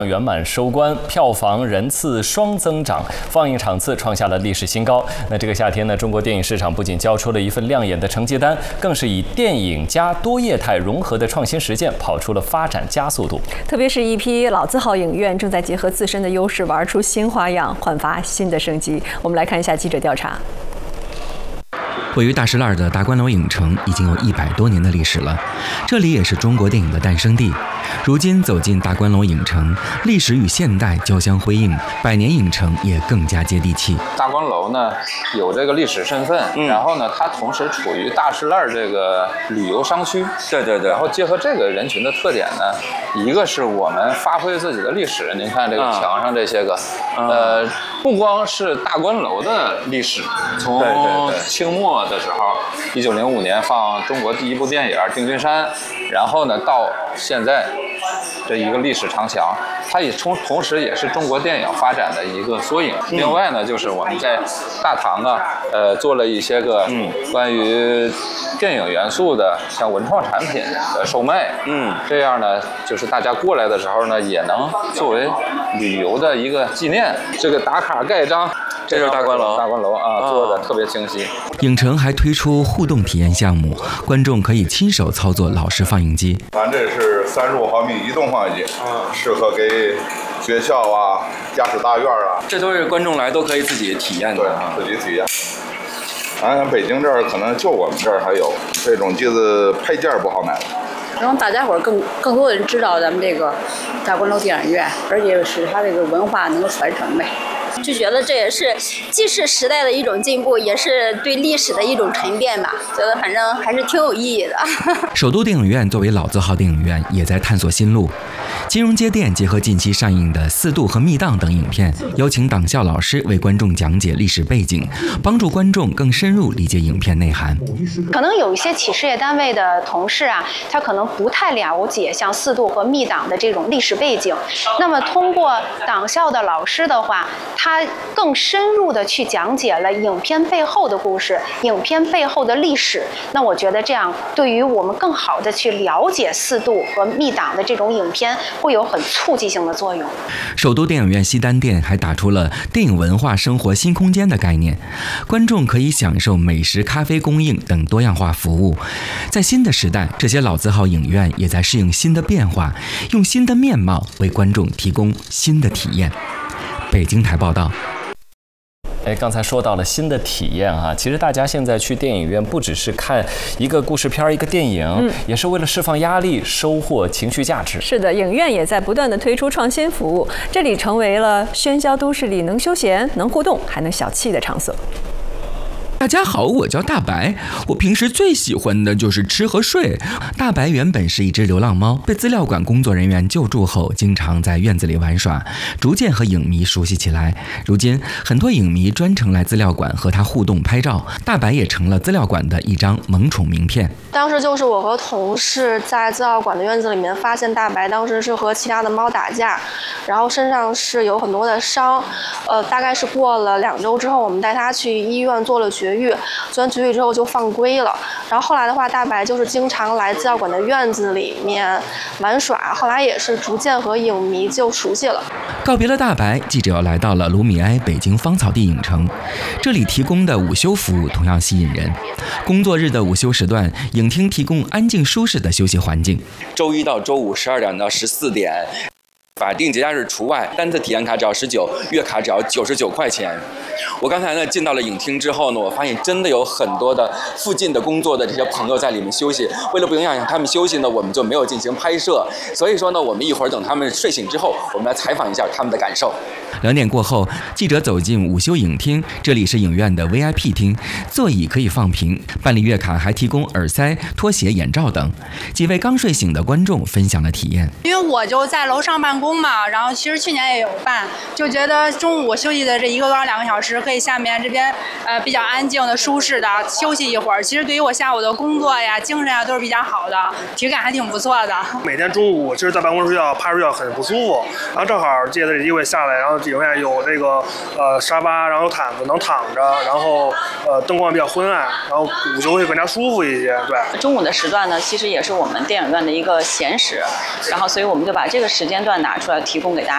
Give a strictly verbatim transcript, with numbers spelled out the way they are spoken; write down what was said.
圆满收官，票房人次双增长，放映场次创下了历史新高。那这个夏天呢，中国电影市场不仅交出了一份亮眼的成绩单，更是以电影加多业态融合的创新实践，跑出了发展加速度。 特别是一批老字号影院正在结合自身的优势，玩出新花样，焕发新的生机。我们来看一下记者调查。 位于大石栏的大观楼影城已经有一百多年的历史了，这里也是中国电影的诞生地。如今走进大观楼影城，历史与现代交相辉映，百年影城也更加接地气。 大观楼呢有这个历史身份，嗯、然后呢它同时处于大石栏这个旅游商区，对对对，然后结合这个人群的特点呢，一个是我们发挥自己的历史，您看这个墙上这些个，嗯、呃，不光是大观楼的历史，从清末 的时候，一九零五年放中国第一部电影《定军山》，然后呢，到现在这一个历史长墙，它也同同时也是中国电影发展的一个缩影。嗯、另外呢，就是我们在大堂啊，呃，做了一些个关于电影元素的，像文创产品的售卖。嗯，这样呢，就是大家过来的时候呢，也能作为旅游的一个纪念。这个打卡盖章。 这就是大观楼，大观楼啊，做的特别清晰。 影城还推出互动体验项目，观众可以亲手操作老式放映机。 咱这是三十五毫米移动放映机，嗯，适合给学校啊、家属大院啊， 这都是观众来都可以自己体验的， 对，自己体验。咱北京这儿可能就我们这儿还有这种机子配件不好买。 让大家伙儿更更多的人知道咱们这个大观楼电影院，而且使它这个文化能够传承呗。 就觉得这也是既是时代的一种进步，也是对历史的一种沉淀吧。觉得反正还是挺有意义的。 首都电影院作为老字号电影院，也在探索新路。金融街店结合近期上映的《四渡》和《密档》等影片，邀请党校老师为观众讲解历史背景，帮助观众更深入理解影片内涵。 可能有一些企事业单位的同事啊，他可能 不太了解像四渡和密档的这种历史背景，那么通过党校的老师的话，他更深入的去讲解了影片背后的故事，影片背后的历史。那我觉得这样对于我们更好的去了解四渡和密档的这种影片，会有很促进性的作用。 首都电影院西单店还打出了电影文化生活新空间的概念，观众可以享受美食、咖啡供应等多样化服务。在新的时代，这些老字号影院 也在适应新的变化，用新的面貌为观众提供新的体验。北京台报道。 哎，刚才说到了新的体验啊，其实大家现在去电影院不只是看一个故事片、一个电影，嗯，也是为了释放压力、收获情绪价值。 是的，影院也在不断的推出创新服务，这里成为了喧嚣都市里能休闲、能互动、还能小憩的场所。 大家好，我叫大白。我平时最喜欢的就是吃和睡。大白原本是一只流浪猫，被资料馆工作人员救助后，经常在院子里玩耍，逐渐和影迷熟悉起来。如今，很多影迷专程来资料馆和它互动拍照，大白也成了资料馆的一张萌宠名片。 当时就是我和同事在资料馆的院子里面发现大白，当时是和其他的猫打架，然后身上是有很多的伤。呃，大概是过了两周之后，我们带它去医院做了绝 绝育，做完绝育之后就放归了。然后后来的话，大白就是经常来资料馆的院子里面玩耍，后来也是逐渐和影迷就熟悉了。 告别了大白，记者要来到了卢米埃北京芳草地影城，这里提供的午休服务同样吸引人。工作日的午休时段，影厅提供安静舒适的休息环境。 周一到周五十二点到十四点。 法定节假日除外，单次体验卡只要十九，月卡只要九十九块钱。我刚才呢进到了影厅之后呢，我发现真的有很多的附近的工作的这些朋友在里面休息。为了不影响他们休息呢，我们就没有进行拍摄。所以说呢，我们一会儿等他们睡醒之后，我们来采访一下他们的感受。 两点过后，记者走进午休影厅，这里是影院的 V I P 厅，座椅可以放平，办理月卡还提供耳塞、拖鞋、眼罩等。几位刚睡醒的观众分享了体验。 因为我就在楼上办公嘛，然后其实去年也有办，就觉得中午休息的这一个多两个小时，可以下面这边呃比较安静的、舒适的休息一会儿。其实对于我下午的工作呀、精神呀都是比较好的，体感还挺不错的。 每天中午其实，在办公室睡觉、趴睡觉很不舒服，然后正好借着这机会下来，然后影院有这个呃沙发，然后有毯子能躺着，然后呃灯光比较昏暗，然后午休会更加舒服一些。对， 中午的时段呢，其实也是我们电影院的一个闲时，然后所以我们就把这个时间段拿出来提供给大家。